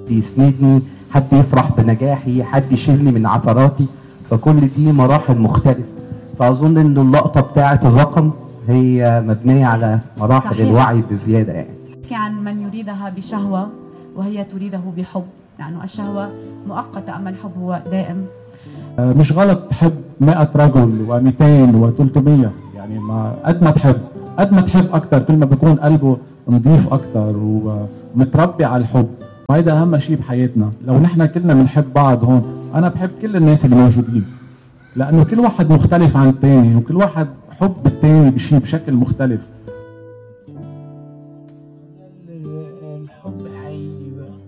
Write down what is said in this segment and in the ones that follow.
يسندني، حد يفرح بنجاحي، حد يشيلني من عثراتي. فكل دي مراحل مختلفة. فأظن إن اللقطة بتاعة الرقم هي مبنية على مراحل صحيح. الوعي بزيادة يعني. عن من يريدها بشهوة وهي تريده بحب، يعني الشهوة مؤقتة أما الحب هو دائم. مش غلط تحب 100 رجل و200 و300، يعني قد ما تحب أكتر كل ما بيكون قلبه نظيف أكتر ومتربي على الحب. وهيدا أهم شيء بحياتنا. لو نحن كلنا بنحب بعض هون، أنا بحب كل الناس اللي موجودين، لأنه كل واحد مختلف عن الثاني، وكل واحد حب الثاني بشكل مختلف. الحب الحقيقي بقى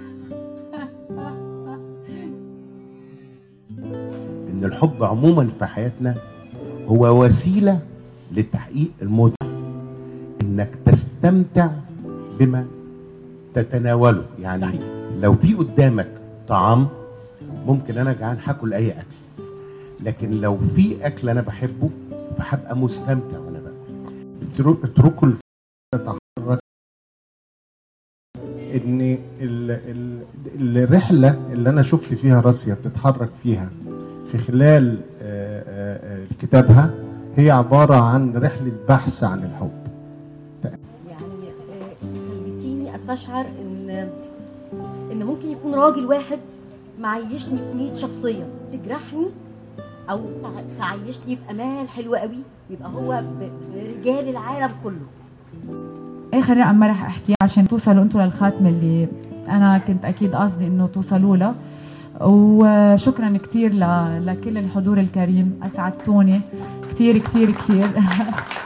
إن الحب عموما في حياتنا هو وسيلة لتحقيق المتعة، إنك تستمتع بما تتناوله. يعني لو في قدامك طعام، ممكن أنا جعان هاكل أي أكل، لكن لو في أكل أنا بحبه فهبقى مستمتع وأنا باكل. اتركوا تتحرك. إن الرحلة اللي أنا شفت فيها راسيا بتتحرك فيها في خلال كتابها هي عبارة عن رحلة بحث عن الحب. يعني خليتيني استشعر ان ممكن يكون راجل واحد معيشني في 100 شخصيه تجرحني او تعيشني في امال حلوه قوي، يبقى هو رجال العالم كله. اخر رقم ما رح احكيه عشان توصلوا انتوا للخاتمه اللي انا كنت اكيد قصدي انه توصلوا لها. وشكرا كتير لكل الحضور الكريم، اسعدتوني كتير كتير كتير.